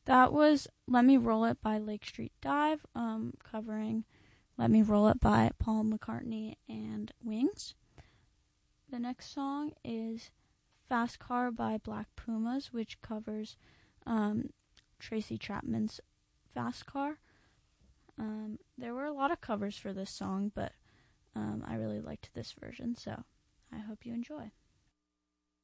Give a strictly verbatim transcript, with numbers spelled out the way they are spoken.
That was Let Me Roll It by Lake Street Dive, um, covering Let Me Roll It by Paul McCartney and Wings. The next song is Fast Car by Black Pumas, which covers um, Tracy Chapman's Fast Car. Um, there were a lot of covers for this song, but um, I really liked this version, so I hope you enjoy.